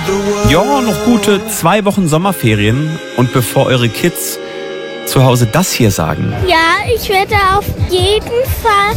Ja, noch gute 2 Wochen Sommerferien. Und bevor eure Kids zu Hause das hier sagen. Ja, ich werde auf jeden Fall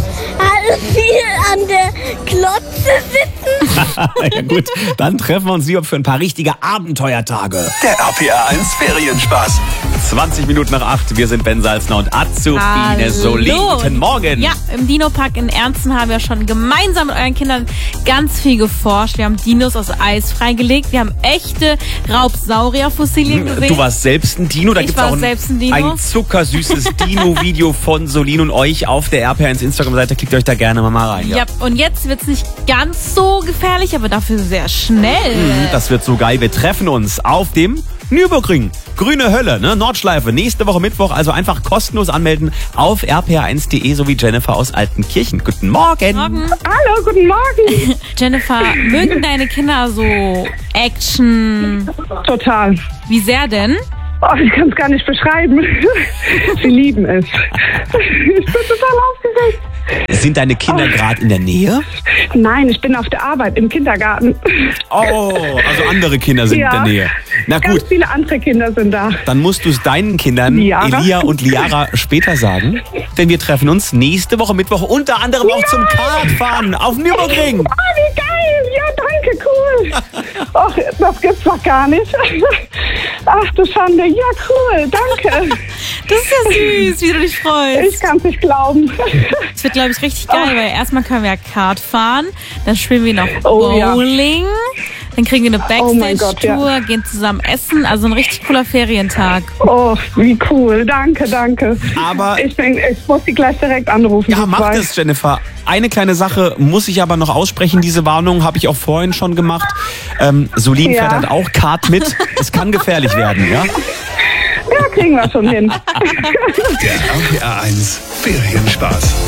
viel an der Klotze sitzen. Ja gut, dann treffen wir uns lieber für ein paar richtige Abenteuertage. Der RPA 1 Ferienspaß. 20 Minuten nach 8, wir sind Ben Salzner und Azubine Solin. Guten Morgen. Ja, im Dino-Park in Ernsten haben wir schon gemeinsam mit euren Kindern ganz viel geforscht. Wir haben Dinos aus Eis freigelegt. Wir haben echte Raubsaurierfossilien gesehen. Du warst selbst ein Dino. Da Ich gibt es war auch selbst ein Dino. ein zuckersüßes Dino-Video von Solin und euch auf der RPA1 Instagram-Seite. Klickt euch da gerne mal rein. Ja, und jetzt wird's nicht ganz so gefährlich, aber dafür sehr schnell. Das wird so geil. Wir treffen uns auf dem Nürburgring. Grüne Hölle, ne? Nordschleife. Nächste Woche Mittwoch. Also einfach kostenlos anmelden auf rpa1.de, so wie Jennifer aus Altenkirchen. Guten Morgen. Morgen. Hallo, guten Morgen. Jennifer, mögen deine Kinder so Action? Total. Wie sehr denn? Oh, ich kann es gar nicht beschreiben. Sie lieben es. Ich bin total aufgeregt. Sind deine Kinder gerade in der Nähe? Nein, ich bin auf der Arbeit im Kindergarten. Oh, also andere Kinder sind in der Nähe. Na Ganz gut, viele andere Kinder sind da. dann musst du es deinen Kindern, Liara. Elia und Liara, später sagen. Denn wir treffen uns nächste Woche Mittwoch unter anderem auch zum Kartfahren auf Nürburgring. Oh, wie geil. Ja, danke, cool. Ach, das gibt's doch gar nicht. Ach du Schande. Ja, cool, danke. Das ist ja süß, wie du dich freust. Ich kann's nicht glauben. Das wird, glaube ich, richtig geil, weil erstmal können wir ja Kart fahren, dann spielen wir noch Oh, ja. Bowling, dann kriegen wir eine Oh mein Gott, Backstage-Tour, gehen zusammen essen, also ein richtig cooler Ferientag. Oh, wie cool. Danke, danke. Aber Ich muss sie gleich direkt anrufen. ja, die mach zwei. das, Jennifer. Eine kleine Sache muss ich aber noch aussprechen. Diese Warnung habe ich auch vorhin schon gemacht. Solin Ja. fährt halt auch Kart mit. Es kann gefährlich werden, ja? Ja, kriegen wir schon hin. Der RPA 1 Ferienspaß.